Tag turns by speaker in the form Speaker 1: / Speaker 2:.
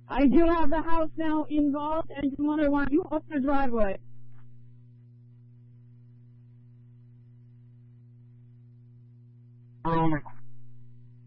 Speaker 1: I do have the house now involved, and you wonder why you open the driveway.
Speaker 2: We're only